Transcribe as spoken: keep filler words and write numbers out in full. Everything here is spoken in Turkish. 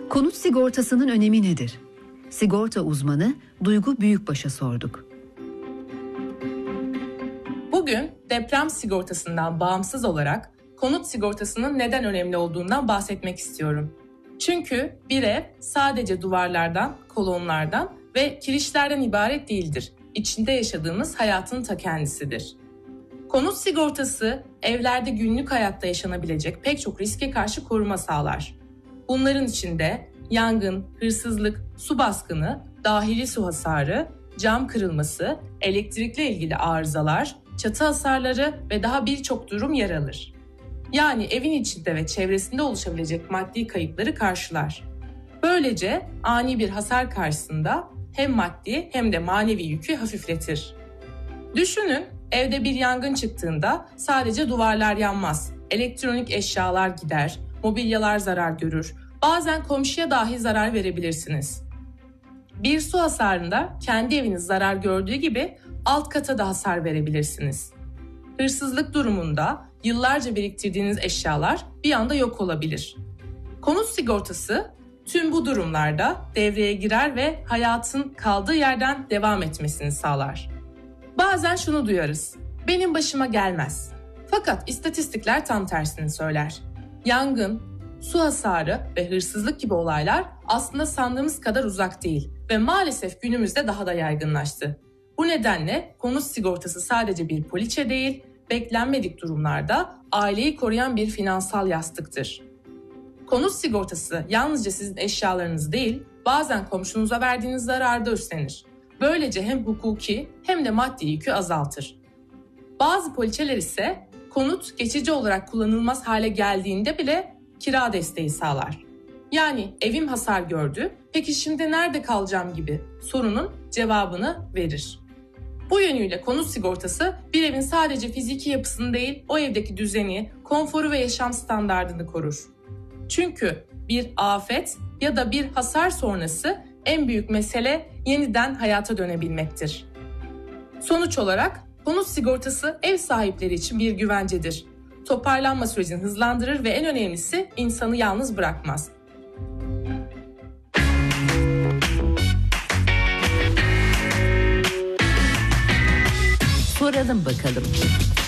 Konut sigortasının önemi nedir? Sigorta uzmanı Duygu Büyükbaş'a sorduk. Bugün deprem sigortasından bağımsız olarak konut sigortasının neden önemli olduğundan bahsetmek istiyorum. Çünkü bir ev sadece duvarlardan, kolonlardan ve kirişlerden ibaret değildir. İçinde yaşadığımız hayatın ta kendisidir. Konut sigortası evlerde günlük hayatta yaşanabilecek pek çok riske karşı koruma sağlar. Bunların içinde yangın, hırsızlık, su baskını, dahili su hasarı, cam kırılması, elektrikle ilgili arızalar, çatı hasarları ve daha birçok durum yer alır. Yani evin içinde ve çevresinde oluşabilecek maddi kayıpları karşılar. Böylece ani bir hasar karşısında hem maddi hem de manevi yükü hafifletir. Düşünün, evde bir yangın çıktığında sadece duvarlar yanmaz, elektronik eşyalar gider, mobilyalar zarar görür, bazen komşuya dahi zarar verebilirsiniz. Bir su hasarında kendi eviniz zarar gördüğü gibi alt kata da hasar verebilirsiniz. Hırsızlık durumunda yıllarca biriktirdiğiniz eşyalar bir anda yok olabilir. Konut sigortası tüm bu durumlarda devreye girer ve hayatın kaldığı yerden devam etmesini sağlar. Bazen şunu duyarız, benim başıma gelmez. Fakat istatistikler tam tersini söyler. Yangın, su hasarı ve hırsızlık gibi olaylar aslında sandığımız kadar uzak değil ve maalesef günümüzde daha da yaygınlaştı. Bu nedenle konut sigortası sadece bir poliçe değil, beklenmedik durumlarda aileyi koruyan bir finansal yastıktır. Konut sigortası yalnızca sizin eşyalarınız değil, bazen komşunuza verdiğiniz zararı da üstlenir. Böylece hem hukuki hem de maddi yükü azaltır. Bazı poliçeler ise konut geçici olarak kullanılmaz hale geldiğinde bile kira desteği sağlar. Yani evim hasar gördü, peki şimdi nerede kalacağım gibi sorunun cevabını verir. Bu yönüyle konut sigortası bir evin sadece fiziki yapısını değil, o evdeki düzeni, konforu ve yaşam standardını korur. Çünkü bir afet ya da bir hasar sonrası en büyük mesele yeniden hayata dönebilmektir. Sonuç olarak konut sigortası ev sahipleri için bir güvencedir. Toparlanma sürecini hızlandırır ve en önemlisi insanı yalnız bırakmaz. Soralım bakalım.